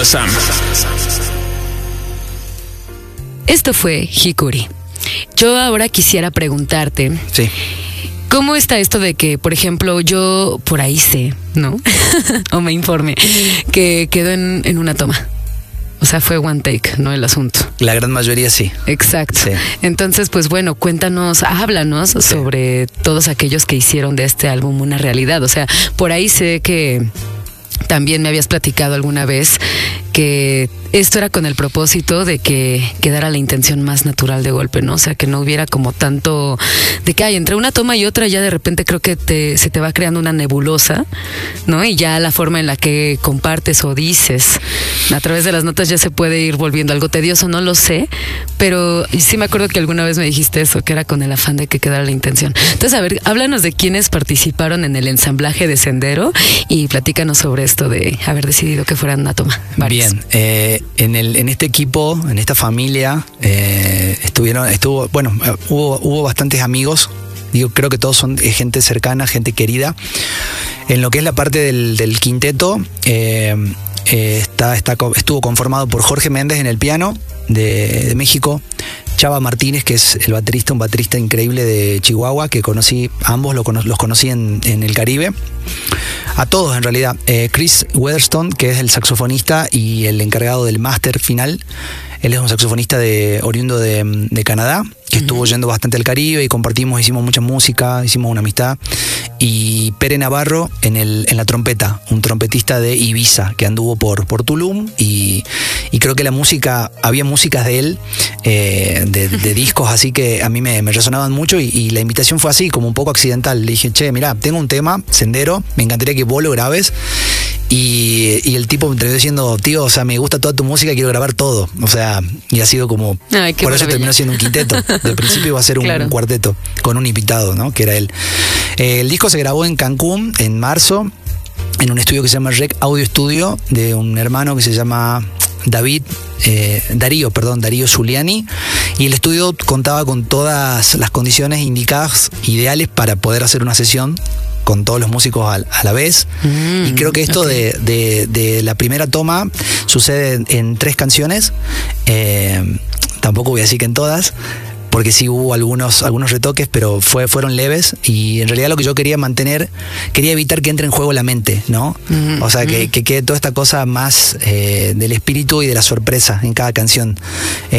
Shazam. Esto fue Hikuri. Yo ahora quisiera preguntarte, Sí. ¿cómo está esto de que, por ejemplo, yo por ahí sé, ¿no? O me informe, que quedó en una toma? O sea, fue one take, ¿no? El asunto. La gran mayoría sí. Exacto. Sí. Entonces, pues bueno, cuéntanos, háblanos sobre todos aquellos que hicieron de este álbum una realidad. O sea, por ahí sé que también me habías platicado alguna vez que esto era con el propósito de que quedara la intención más natural de golpe, ¿no? O sea, que no hubiera como tanto de que hay entre una toma y otra, ya de repente creo que se te va creando una nebulosa, ¿no? Y ya la forma en la que compartes o dices a través de las notas ya se puede ir volviendo algo tedioso, no lo sé, pero sí me acuerdo que alguna vez me dijiste eso, que era con el afán de que quedara la intención. Entonces, a ver, háblanos de quiénes participaron en el ensamblaje de Sendero y platícanos sobre esto de haber decidido que fueran una toma. Varios. Bien, en este equipo, en esta familia, hubo bastantes amigos. Digo, creo que todos son gente cercana, gente querida. En lo que es la parte del quinteto, estuvo conformado por Jorge Méndez en el piano de México, Chava Martínez, que es el baterista, un baterista increíble de Chihuahua, que conocí, ambos los conocí en el Caribe. A todos en realidad. Chris Weatherstone, que es el saxofonista y el encargado del máster final. Él es un saxofonista oriundo de Canadá, que estuvo yendo bastante al Caribe y compartimos, hicimos mucha música, hicimos una amistad. Y Pere Navarro en la trompeta, un trompetista de Ibiza, que anduvo por Tulum y creo que había músicas de él, de discos así que a mí me resonaban mucho y la invitación fue así, como un poco accidental. Le dije, che, mirá, tengo un tema, Sendero, me encantaría que vos lo grabes. Y el tipo me terminó diciendo, tío, o sea, me gusta toda tu música, quiero grabar todo. O sea, y ha sido como... Ay, qué por eso maravilla. terminó siendo un quinteto. De principio iba a ser un cuarteto con un invitado, ¿no? Que era él. El disco se grabó en Cancún en marzo, en un estudio que se llama Rec Audio Studio, de un hermano que se llama Darío Zuliani, y el estudio contaba con todas las condiciones indicadas, ideales para poder hacer una sesión con todos los músicos a la vez. Y creo que esto de la primera toma sucede en 3 canciones. Tampoco voy a decir que en todas, porque sí hubo algunos retoques, pero fueron leves, y en realidad lo que yo quería evitar que entre en juego la mente, ¿no? O sea, que quede toda esta cosa más del espíritu y de la sorpresa en cada canción.